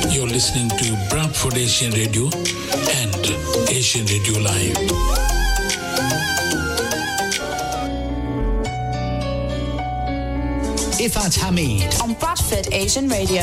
You're listening to Bradford Asian Radio and Asian Radio Live. Ifat Hamid on Bradford Asian Radio.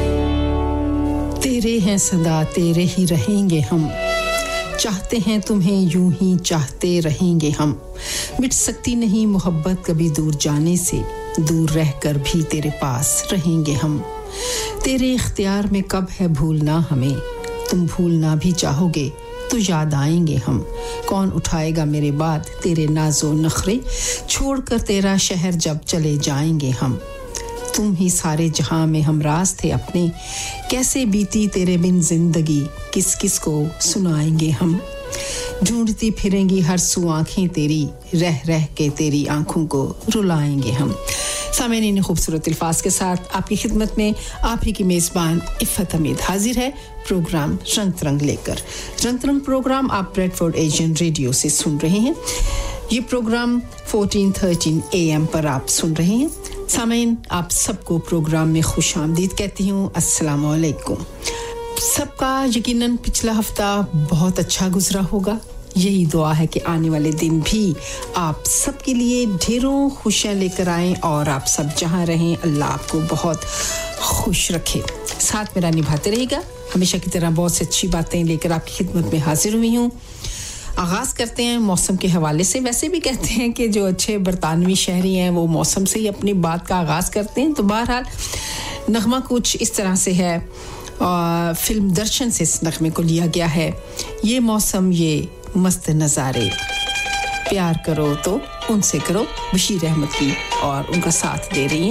तेरे हैं सदा तेरे ही रहेंगे हम चाहते हैं तुम्हें यूं ही चाहते रहेंगे हम मिट सकती नहीं मोहब्बत कभी दूर जाने से दूर रहकर भी तेरे पास रहेंगे हम तेरे इख्तियार में कब है भूलना हमें तुम भूलना भी चाहोगे तो याद आएंगे हम कौन उठाएगा मेरे बाद तेरे नाज़ो नखरे छोड़कर तेरा शहर जब चले जाएंगे हम तुम ही सारे जहां में हमराज थे अपने कैसे बीती तेरे बिन जिंदगी किस किस को सुनाएंगे हम ढूंढती फिरेंगी हर सू आंखें तेरी रह रह के तेरी आंखों को रुलाएंगे हम सामईन इन खूबसूरत अल्फाज के साथ आपकी खिदमत में आप ही की मेज़बान इफ़त हमीद हाजिर है प्रोग्राम रंग तरंग लेकर रंग तरंग प्रोग्राम आप ब्रेडफोर्ड एशियन रेडियो से सुन रहे हैं ये प्रोग्राम 1413 AM पर आप सुन रहे हैं सामईन आप सबको प्रोग्राम में खुशामदीद कहती हूं अस्सलाम वालेकुम सबका यकीनन पिछला हफ्ता बहुत अच्छा गुजरा होगा यही दुआ है कि आने वाले दिन भी आप सबके लिए ढेरों खुशियां लेकर आएं और आप सब जहां रहें अल्लाह आपको बहुत खुश रखे साथ मेरा निभाते रहिएगा हमेशा की तरह बहुत सी अच्छी बातें लेकर आपकी खिदमत में हाजिर हुई हूं आगाज करते हैं मौसम के हवाले से वैसे भी कहते हैं कि जो अच्छे बरतानवी शहरी हैं वो मौसम से ही अपनी बात का आगाज करते हैं तो बहरहाल नगमा कुछ इस तरह से है फिल्म दर्शन से इस नगमे को लिया गया है ये मौसम ये मस्त नज़ारे प्यार करो तो उनसे करो बशीर अहमद की और उनका साथ दे रही हैं